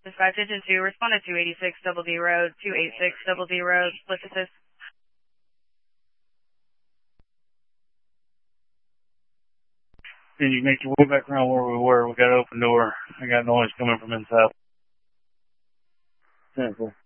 Dispatch Engine 2, respond to 286 Double D Road, 286 Double D Road, split assist. Then you make your way back around where we were. We got an open door. I got noise coming from inside. 10-4.